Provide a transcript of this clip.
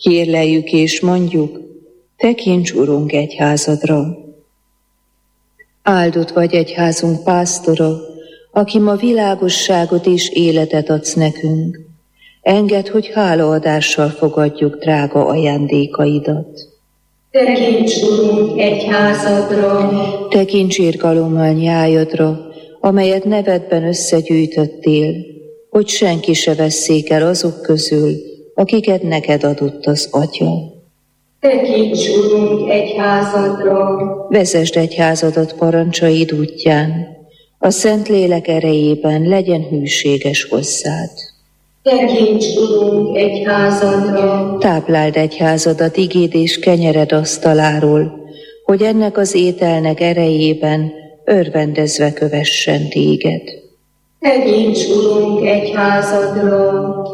Kérleljük és mondjuk, tekints, Urunk, egyházadra. Áldott vagy egyházunk pásztora, aki ma világosságot és életet adsz nekünk. Engedd, hogy hálaadással fogadjuk drága ajándékaidat. Tekints, Urunk, egyházadra. Tekints irgalommal nyájadra, amelyet nevedben összegyűjtöttél, hogy senki se vesszék el azok közül, akiket neked adott az Atya. Tekints, Urunk, egyházadra. Vezesd egyházadat parancsaid útján, a Szentlélek erejében legyen hűséges hozzád. Tekints, Urunk, egyházadra. Tápláld egyházadat igéd és kenyered asztaláról, hogy ennek az ételnek erejében örvendezve kövessen téged. Tekints, Urunk, egyházadra.